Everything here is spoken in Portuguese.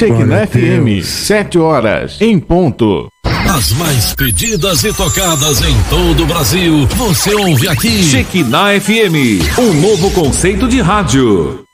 Shekinah FM, 7 horas, em ponto. As mais pedidas e tocadas em todo o Brasil, você ouve aqui. Shekinah FM, um novo conceito de rádio.